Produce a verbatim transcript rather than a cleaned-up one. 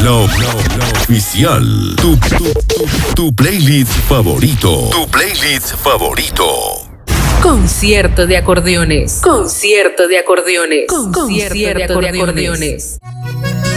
Lo, lo, lo oficial. Tu, tu, tu, tu playlist favorito. Tu playlist favorito. Concierto de acordeones. Concierto de acordeones. Concierto de acordeones.